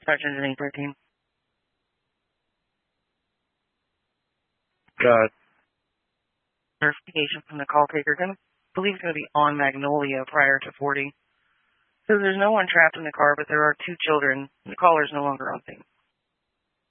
Sergeant Denise 13. Got it. Verification from the call taker. I believe it's going to be on Magnolia prior to 40. So there's no one trapped in the car, but there are two children. The caller is no longer on scene.